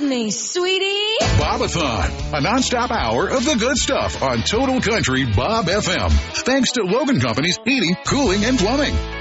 me, sweetie. Bobathon, a nonstop hour of the good stuff on Total Country Bob FM. Thanks to Logan Companies, heating, cooling, and plumbing.